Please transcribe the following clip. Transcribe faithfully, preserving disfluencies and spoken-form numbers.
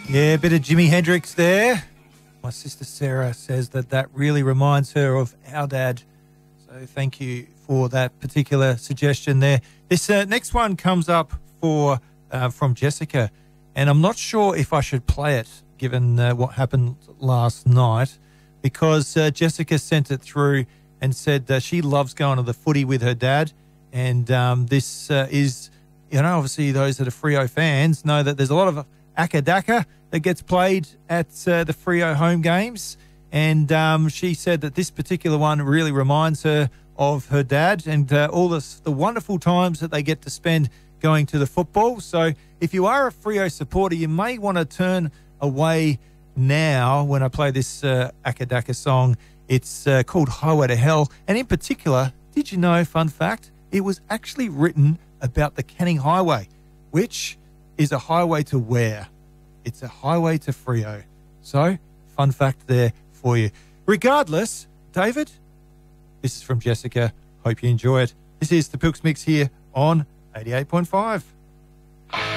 Yeah, a bit of Jimi Hendrix there. My sister Sarah says that that really reminds her of our dad. So thank you for that particular suggestion there. This uh, next one comes up for uh, from Jessica, and I'm not sure if I should play it given uh, what happened last night, because uh, Jessica sent it through and said that she loves going to the footy with her dad, and um, this uh, is, you know, obviously those that are Freo fans know that there's a lot of Akadaka that gets played at uh, the Freo home games, and um, she said that this particular one really reminds her of her dad and uh, all this, the wonderful times that they get to spend going to the football. So if you are a Freo supporter, you may want to turn away now when I play this uh, Akadaka song. It's uh, called Highway to Hell, and in particular, did you know, fun fact, it was actually written about the Canning Highway, which is a highway to where? It's a highway to Freo. So, fun fact there for you. Regardless, David, this is from Jessica. Hope you enjoy it. This is the Pilks Mix here on eighty-eight point five.